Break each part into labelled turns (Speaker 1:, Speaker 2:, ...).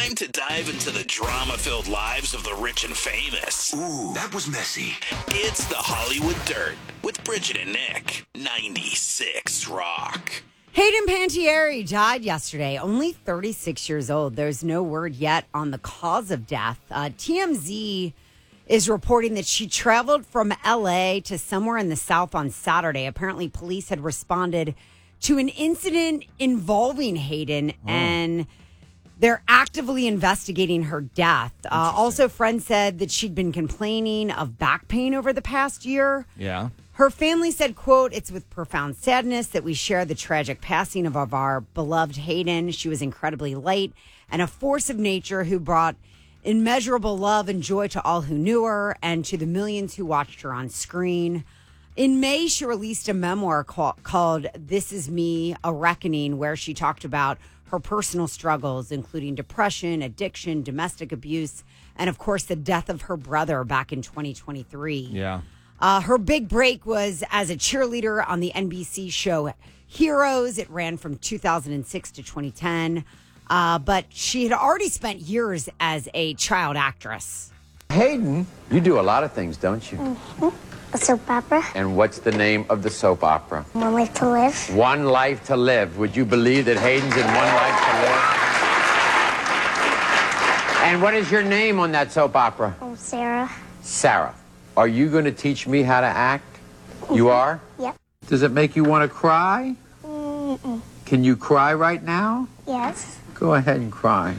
Speaker 1: Time to dive into the drama-filled lives of the rich and famous.
Speaker 2: Ooh, that was messy.
Speaker 1: It's the Hollywood Dirt with Bridget and Nick. 96 Rock.
Speaker 3: Hayden Panettiere died yesterday, only 36 years old. There's no word yet on the cause of death. TMZ is reporting that she traveled from L.A. to somewhere in the South on Saturday. Apparently, police had responded to an incident involving Hayden, and they're actively investigating her death. Also, friends said that she'd been complaining of back pain over the past year.
Speaker 4: Yeah.
Speaker 3: Her family said, quote, "It's with profound sadness that we share the tragic passing of our beloved Hayden. She was incredibly light and a force of nature who brought immeasurable love and joy to all who knew her and to the millions who watched her on screen." In May, she released a memoir called This Is Me, A Reckoning, where she talked about her personal struggles, including depression, addiction, domestic abuse, and, of course, the death of her brother back in 2023.
Speaker 4: Yeah.
Speaker 3: Her big break was as a cheerleader on the NBC show Heroes. It ran from 2006 to 2010. But she had already spent years as a child actress.
Speaker 5: Hayden, you do a lot of things, don't you?
Speaker 6: Mm-hmm. A soap opera.
Speaker 5: And what's the name of the soap opera?
Speaker 6: One Life to Live.
Speaker 5: One Life to Live. Would you believe that Hayden's in One Life to Live? And what is your name on that soap opera?
Speaker 6: Sarah.
Speaker 5: Sarah. Are you going to teach me how to act? You are?
Speaker 6: Yep.
Speaker 5: Does it make you want to cry?
Speaker 6: Mm-mm.
Speaker 5: Can you cry right now?
Speaker 6: Yes.
Speaker 5: Go ahead and cry.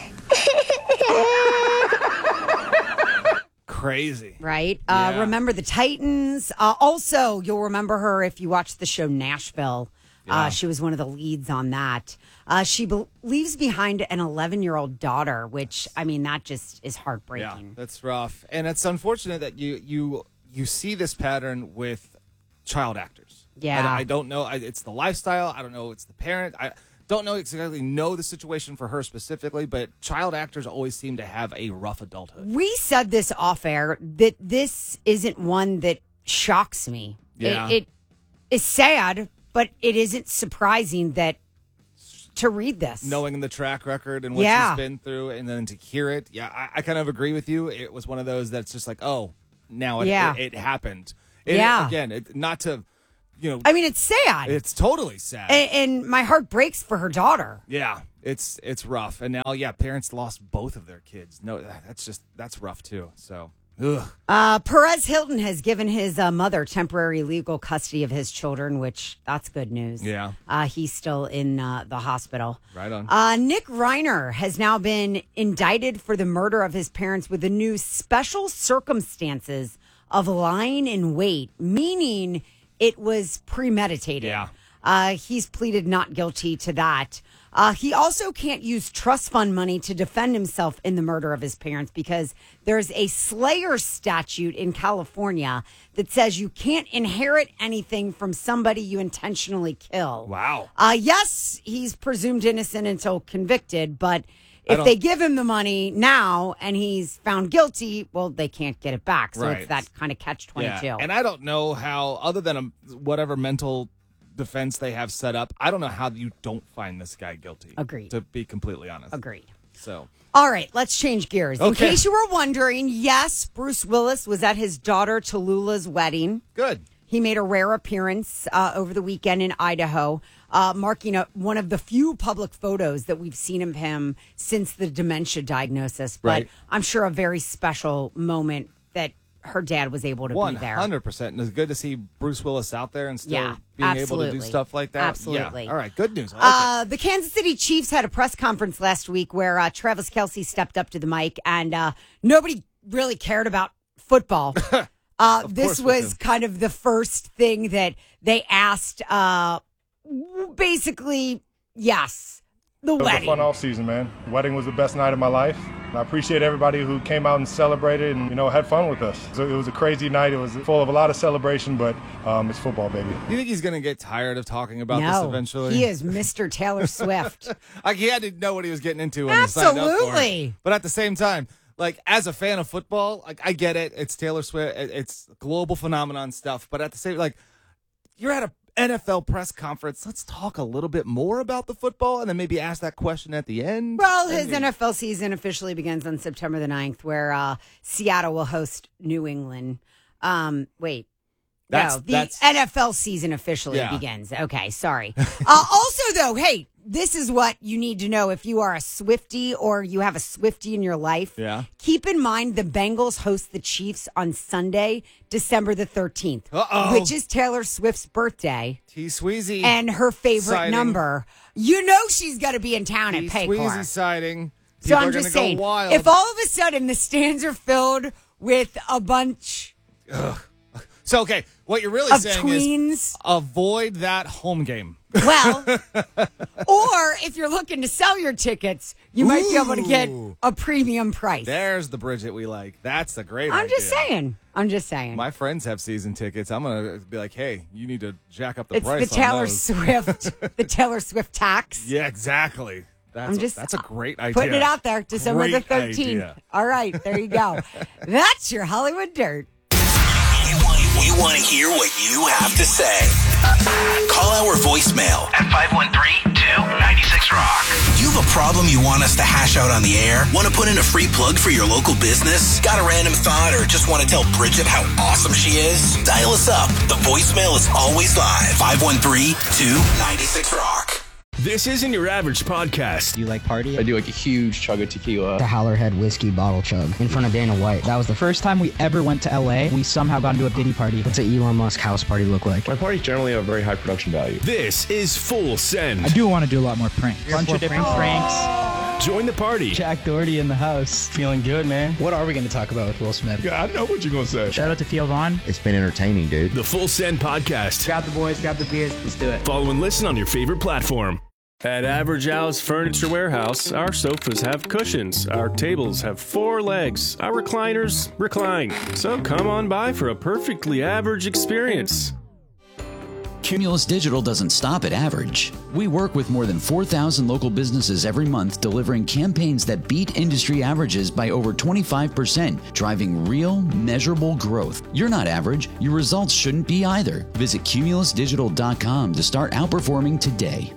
Speaker 4: Crazy.
Speaker 3: Right?
Speaker 4: Yeah.
Speaker 3: Remember the Titans. Also, you'll remember her if you watched the show Nashville.
Speaker 4: Yeah.
Speaker 3: She was one of the leads on that. She leaves behind an 11-year-old daughter, which, I mean, that just is
Speaker 4: Yeah,
Speaker 3: heartbreaking.
Speaker 4: that's rough. And it's unfortunate that you see this pattern with child actors.
Speaker 3: Yeah.
Speaker 4: I don't know. It's the lifestyle. I don't know. It's the parent. I don't know exactly the situation for her specifically, but child actors always seem to have a rough adulthood.
Speaker 3: We said this off air, that this isn't one that shocks me.
Speaker 4: Yeah.
Speaker 3: It is sad, but it isn't surprising that to read this.
Speaker 4: Knowing the track record and what
Speaker 3: Yeah.
Speaker 4: she's been through, and then to hear it, I kind of agree with you. It was one of those that's just like, oh, now it happened. Again, not to,
Speaker 3: I mean, it's sad.
Speaker 4: it's totally sad.
Speaker 3: And my heart breaks for her daughter.
Speaker 4: Yeah, it's rough. And now, parents lost both of their kids. No, that's rough too. So, ugh.
Speaker 3: Perez Hilton has given his mother temporary legal custody of his children, which that's good news.
Speaker 4: Yeah.
Speaker 3: He's still in the hospital.
Speaker 4: Right on.
Speaker 3: Nick Reiner has now been indicted for the murder of his parents with the new special circumstances of lying in wait, meaning it was premeditated.
Speaker 4: Yeah.
Speaker 3: He's pleaded not guilty to that. He also can't use trust fund money to defend himself in the murder of his parents because there's a Slayer statute in California that says you can't inherit anything from somebody you intentionally kill.
Speaker 4: Wow.
Speaker 3: Yes, he's presumed innocent until convicted, but if they give him the money now and he's found guilty, well, they can't get it back. So
Speaker 4: Right.
Speaker 3: it's that kind of catch-22.
Speaker 4: Yeah. And I don't know how, other than whatever mental defense they have set up, I don't know how you don't find this guy guilty.
Speaker 3: Agreed.
Speaker 4: To be completely honest.
Speaker 3: Agreed.
Speaker 4: So.
Speaker 3: All right, let's change gears. In
Speaker 4: Okay.
Speaker 3: case you were wondering, yes, Bruce Willis was at his daughter Tallulah's wedding.
Speaker 4: Good.
Speaker 3: He made a rare appearance over the weekend in Idaho, marking one of the few public photos that we've seen of him since the dementia diagnosis. But
Speaker 4: Right.
Speaker 3: I'm sure a very special moment that her dad was able to be there.
Speaker 4: 100%. And it's good to see Bruce Willis out there and still
Speaker 3: Yeah,
Speaker 4: being able to do
Speaker 3: absolutely.
Speaker 4: stuff like that.
Speaker 3: Absolutely.
Speaker 4: Yeah. All right. Good news. I like
Speaker 3: The Kansas City Chiefs had a press conference last week where Travis Kelce stepped up to the mic and nobody really cared about football. This
Speaker 4: course we
Speaker 3: was
Speaker 4: do.
Speaker 3: kind of the first thing that they asked. Basically, yes, the
Speaker 7: It was a
Speaker 3: wedding.
Speaker 7: fun off season, man. The wedding was the best night of my life. And I appreciate everybody who came out and celebrated and, had fun with us. So it was a crazy night. It was full of a lot of celebration, but it's football, baby.
Speaker 4: Do you think he's going to get tired of talking about this
Speaker 3: No,
Speaker 4: eventually?
Speaker 3: he is Mr. Taylor Swift.
Speaker 4: Like, he had to know what he was getting into when he signed up for
Speaker 3: Absolutely.
Speaker 4: it. But at the same time, like, as a fan of football, like, I get it. It's Taylor Swift. It's global phenomenon stuff. But at the same, like, you're at NFL press conference. Let's talk a little bit more about the football and then maybe ask that question at the end.
Speaker 3: Well, his NFL season officially begins on September the 9th, where Seattle will host New England. The NFL season officially begins. Okay, sorry. Also, though, hey, this is what you need to know if you are a Swiftie or you have a Swiftie in your life.
Speaker 4: Yeah.
Speaker 3: Keep in mind the Bengals host the Chiefs on Sunday, December the 13th, which is Taylor Swift's birthday.
Speaker 4: T-Sweezy.
Speaker 3: And her favorite
Speaker 4: sighting.
Speaker 3: number. You know she's going to be in town at Paycor.
Speaker 4: T-Sweezy sighting.
Speaker 3: So I'm just saying, if all of a sudden the stands are filled with a bunch
Speaker 4: So, okay, what you're really
Speaker 3: of
Speaker 4: saying
Speaker 3: tweens,
Speaker 4: is avoid that home game.
Speaker 3: well, or if you're looking to sell your tickets, you might be able to get a premium price.
Speaker 4: There's the Bridget we like. That's a great idea.
Speaker 3: I'm just saying.
Speaker 4: My friends have season tickets. I'm going to be like, hey, you need to jack up the
Speaker 3: It's
Speaker 4: price
Speaker 3: the Taylor
Speaker 4: on those.
Speaker 3: Swift, the Taylor Swift tax.
Speaker 4: Yeah, exactly. That's a great idea.
Speaker 3: Putting it out there, December the
Speaker 4: Great
Speaker 3: 13th.
Speaker 4: idea.
Speaker 3: All right, there you go. That's your Hollywood Dirt.
Speaker 1: We want to hear what you have to say. Call our voicemail at 513-296-ROCK. You have a problem you want us to hash out on the air? Want to put in a free plug for your local business? Got a random thought or just want to tell Bridget how awesome she is? Dial us up. The voicemail is always live. 513-296-ROCK.
Speaker 2: This isn't your average podcast.
Speaker 8: Do you like party?
Speaker 9: I do like a huge chug of tequila.
Speaker 8: The Howlerhead whiskey bottle chug in front of Dana White. That was the first time we ever went to LA. We somehow got into a Diddy party. What's an Elon Musk house party look like?
Speaker 9: My parties generally have very high production value.
Speaker 2: This is Full Send.
Speaker 8: I do want to do a lot more pranks. Bunch of different pranks.
Speaker 2: Join the party.
Speaker 8: Jack Doherty in the house. Feeling good, man. What are we going to talk about with Will Smith?
Speaker 9: Yeah, I know what you're going to say.
Speaker 8: Shout out to Theo Vaughn.
Speaker 10: It's been entertaining, dude.
Speaker 2: The Full Send podcast.
Speaker 8: Grab the boys, grab the beers. Let's do it.
Speaker 2: Follow and listen on your favorite platform. At Average Al's Furniture Warehouse, our sofas have cushions, our tables have 4 legs, our recliners recline. So come on by for a perfectly average experience.
Speaker 11: Cumulus Digital doesn't stop at average. We work with more than 4,000 local businesses every month, delivering campaigns that beat industry averages by over 25%, driving real, measurable growth. You're not average. Your results shouldn't be either. Visit cumulusdigital.com to start outperforming today.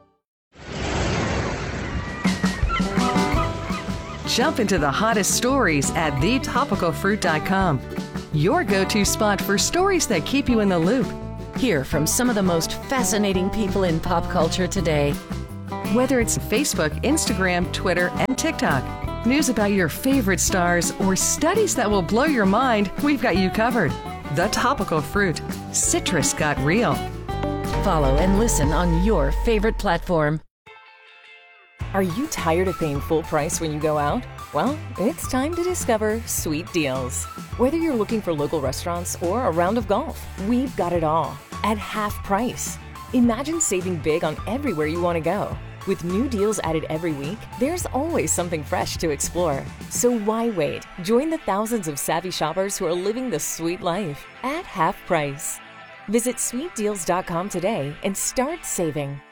Speaker 12: Jump into the hottest stories at thetopicalfruit.com. Your go-to spot for stories that keep you in the loop. Hear from some of the most fascinating people in pop culture today. Whether it's Facebook, Instagram, Twitter, and TikTok, news about your favorite stars, or studies that will blow your mind, we've got you covered. The Topical Fruit. Citrus got real. Follow and listen on your favorite platform.
Speaker 13: Are you tired of paying full price when you go out? Well, it's time to discover Sweet Deals. Whether you're looking for local restaurants or a round of golf, we've got it all at half price. Imagine saving big on everywhere you want to go. With new deals added every week, there's always something fresh to explore. So why wait? Join the thousands of savvy shoppers who are living the sweet life at half price. Visit sweetdeals.com today and start saving.